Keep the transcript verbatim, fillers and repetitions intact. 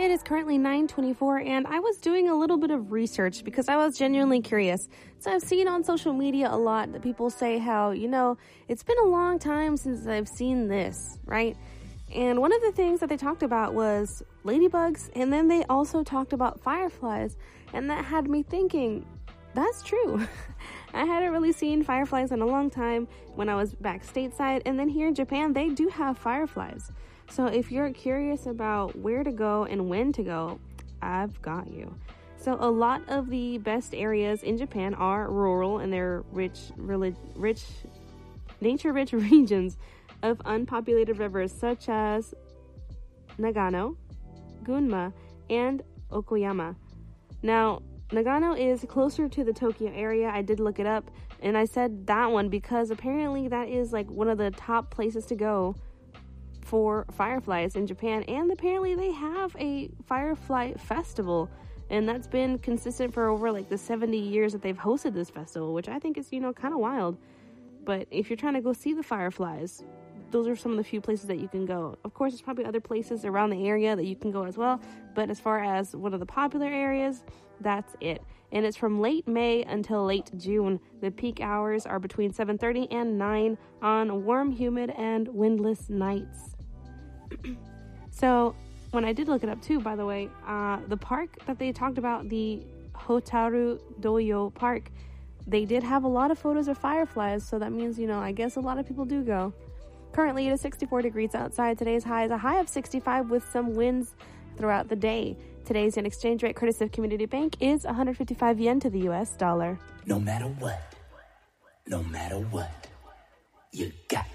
It is currently nine twenty-four, and I was doing a little bit of research because I was genuinely curious. So I've seen on social media a lot that people say how, you know, it's been a long time since I've seen this, right? And one of the things that they talked about was ladybugs, and then they also talked about fireflies, and that had me thinking, that's true. I hadn't really seen fireflies in a long time when I was back stateside, and then here in Japan, they do have fireflies. So if you're curious about where to go and when to go, I've got you. So a lot of the best areas in Japan are rural, and they're rich, relig- rich, nature-rich regions of unpopulated rivers such as Nagano, Gunma, and Okayama. Now, Nagano is closer to the Tokyo area. I did look it up, and I said that one because apparently that is like one of the top places to go for fireflies in Japan, and apparently they have a firefly festival, and that's been consistent for over like the seventy years that they've hosted this festival, which I think is, you know, kind of wild. But if you're trying to go see the fireflies, those are some of the few places that you can go. Of course, there's probably other places around the area that you can go as well, but as far as one of the popular areas, that's it. And it's from late May until late June. The peak hours are between seven thirty and nine on warm, humid, and windless nights. So when I did look it up too, by the way, uh, the park that they talked about, the Hotaru Doyo Park, they did have a lot of photos of fireflies, so that means, you know, I guess a lot of people do go. Currently, it is sixty-four degrees outside. Today's high is a high of sixty-five with some winds throughout the day. Today's yen exchange rate, courtesy of Community Bank, is one hundred fifty-five yen to the U S dollar. No matter what, no matter what, you got